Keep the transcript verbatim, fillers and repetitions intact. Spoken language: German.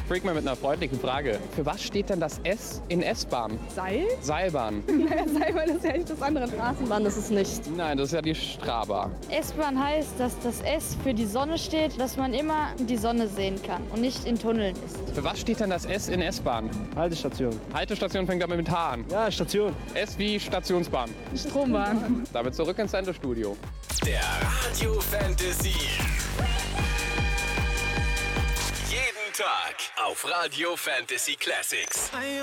Freakman mit einer freundlichen Frage. Für was steht denn das S in S-Bahn? Seil? Seilbahn. Naja, Seilbahn ist ja nicht das andere. Straßenbahn ist es nicht. Nein, das ist ja die Straba. S-Bahn heißt, dass das S für die Sonne steht, dass man immer die Sonne sehen kann und nicht in Tunneln ist. Für was steht denn das S in S-Bahn? Haltestation. Haltestation fängt damit mit H an. Ja, Station. S wie Stationsbahn. Strombahn. Damit zurück ins Sendestudio. Der Radio Fantasy. Jeden Tag auf Radio Fantasy Classics.